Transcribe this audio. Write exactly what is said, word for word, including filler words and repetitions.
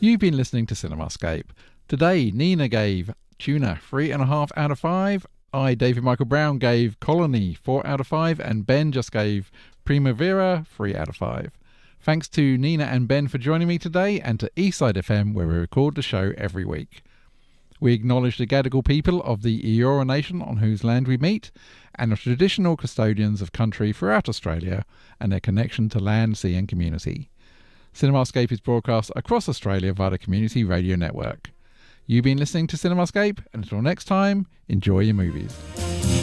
You've been listening to Cinemascape. Today, Nina gave Tuna three and a half out of five. I, David Michael Brown, gave Colony four out of five, and Ben just gave Primavera three out of five. Thanks to Nina and Ben for joining me today, and to Eastside F M, where we record the show every week. We acknowledge the Gadigal people of the Eora Nation on whose land we meet, and the traditional custodians of country throughout Australia and their connection to land, sea and community. Cinemascape is broadcast across Australia via the Community Radio Network. You've been listening to Cinemascape, and until next time, enjoy your movies.